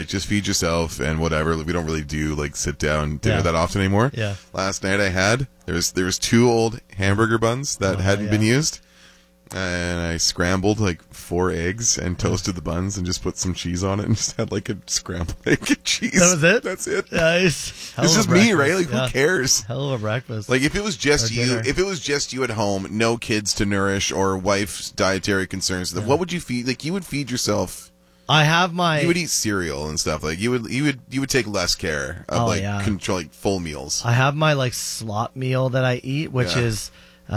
like just feed yourself and whatever. We don't really do like sit down dinner that often anymore. Yeah. Last night I had there was 2 old hamburger buns that hadn't been used, and I scrambled like 4 eggs and toasted the buns and just put some cheese on it and just had like a scrambled egg and cheese. That was it? That's it. Nice. It's just me, right? Like who cares? Hell of a breakfast. Like if it was just you at home, no kids to nourish or wife's dietary concerns, then what would you feed? Like you would feed yourself. I have my. You would eat cereal and stuff. Like you would take less care of controlling full meals. I have my like slop meal that I eat, which is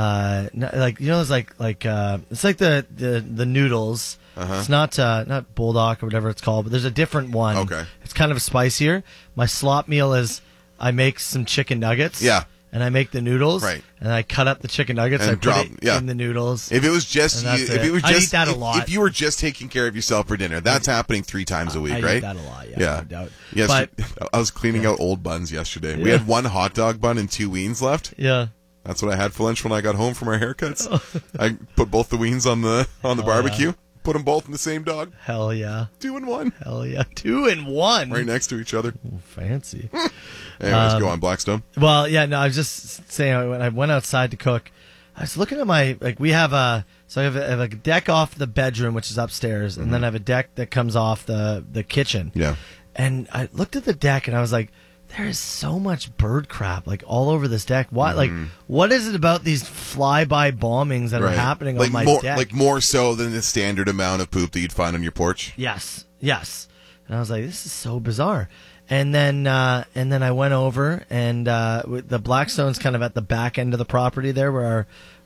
like it's like it's like the noodles. It's not bulldog or whatever it's called, but there's a different one. Okay. It's kind of spicier. My slop meal is I make some chicken nuggets. Yeah. And I make the noodles, right? And I cut up the chicken nuggets and I put it in the noodles. If it was just you, I eat that a lot. If you were just taking care of yourself for dinner, that's happening 3 times a week, right? I eat that a lot, no doubt. Yes, but I was cleaning out old buns yesterday. We had 1 hot dog bun and 2 weens left. Yeah. That's what I had for lunch when I got home from our haircuts. I put both the weens on the barbecue. Put them both in the same dog. Hell yeah. 2 in 1. Hell yeah. 2 in 1. Right next to each other. Ooh, fancy. Anyways, go on, Blackstone. Well, yeah, no, I was just saying when I went outside to cook, I was looking at we have I have a deck off the bedroom, which is upstairs, and then I have a deck that comes off the kitchen. Yeah. And I looked at the deck and I was like, there is so much bird crap like all over this deck. Why? Like, what is it about these flyby bombings that are happening on my deck? Like more so than the standard amount of poop that you'd find on your porch. Yes. And I was like, this is so bizarre. And then I went over and the Blackstone's kind of at the back end of the property there where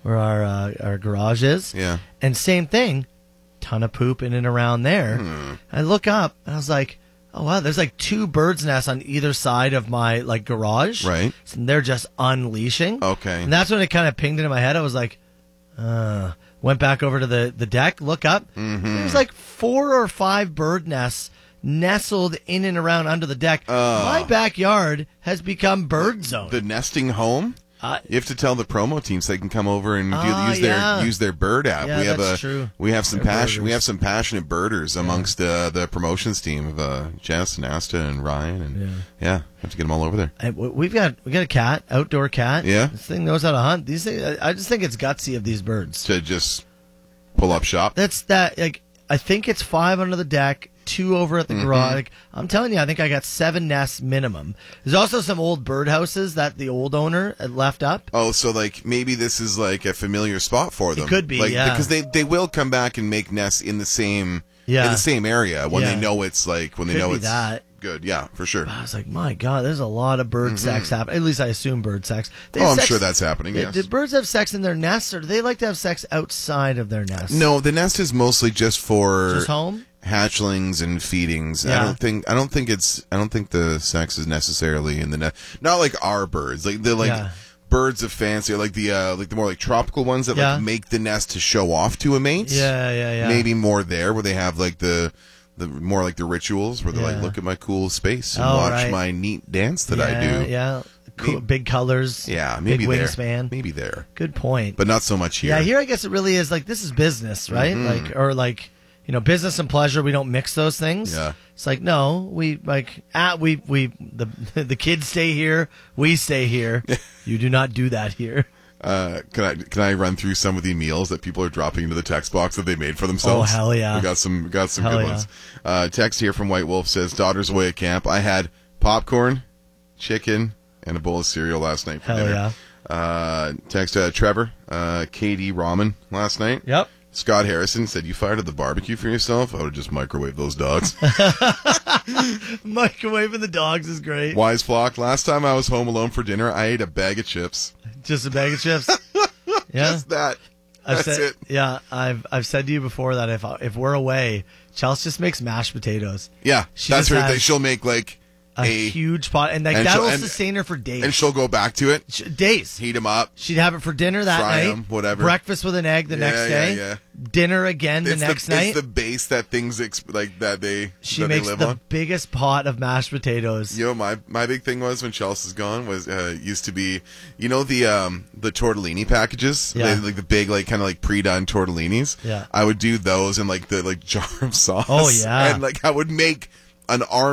our garage is. Yeah. And same thing, ton of poop in and around there. I look up and I was like, oh wow, there's like 2 birds' nests on either side of my like garage. Right. And they're just unleashing. Okay. And that's when it kind of pinged into my head. I was like, went back over to the deck, look up. There's like 4 or 5 bird nests nestled in and around under the deck. My backyard has become bird zone. The nesting home? You have to tell the promo teams they can come over and use their bird app. Yeah, that's true. We have some passionate birders amongst the promotions team of Jess and Asta and Ryan and have to get them all over there. We got a cat, outdoor cat. Yeah, this thing knows how to hunt. These things, I just think it's gutsy of these birds to just pull up shop. That's that. Like I think it's 5 under the deck. 2 over at the garage. Like, I'm telling you, I think I got 7 nests minimum. There's also some old birdhouses that the old owner had left up. Oh, so like maybe this is like a familiar spot for them. It could be, because they will come back and make nests in the same area when they know it's that. Good. Yeah, for sure. I was like, my God, there's a lot of bird sex happening. At least I assume bird sex. I'm sure that's happening. Yes. Did birds have sex in their nests, or do they like to have sex outside of their nests? No, the nest is mostly just for home. Hatchlings and feedings. Yeah. I don't think the sex is necessarily in the nest. Not like our birds. Like they're like birds of fancy, like the more like tropical ones that like make the nest to show off to a mate. Yeah. Maybe more there where they have like the more like the rituals where they're like, look at my cool space and watch my neat dance that I do. Yeah. Cool, big colors. Yeah, maybe big there. wingspan. Maybe there. Good point. But not so much here. Yeah, here I guess it really is like this is business, right? Business and pleasure, we don't mix those things. Yeah. It's like, no, the kids stay here, we stay here. You do not do that here. Can I run through some of the meals that people are dropping into the text box that they made for themselves? Oh, hell yeah. We got some good ones. Text here from White Wolf says, daughter's away at camp. I had popcorn, chicken, and a bowl of cereal last night for dinner. Yeah. Text Trevor, KD ramen last night. Yep. Scott Harrison said, you fired at the barbecue for yourself? I would have just microwaved those dogs. Microwaving the dogs is great. Wise Flock, last time I was home alone for dinner, I ate a bag of chips. Just a bag of chips? Yeah. Just that. That's it. Yeah, I've said to you before that if we're away, Chelsea just makes mashed potatoes. Yeah, that's her thing. She'll make like a huge pot, and like that'll sustain her for days. And she'll go back to it. Days. Heat them up. She'd have it for dinner that fry night. Them, whatever. Breakfast with an egg the next day. Yeah. Dinner again the next night. It's the base that things She makes the biggest pot of mashed potatoes. You know, my big thing was when Chelsea's gone was used to be, you know, the tortellini packages, like the big kind of pre-done tortellinis. Yeah, I would do those in the jar of sauce. Oh yeah, and I would make an arm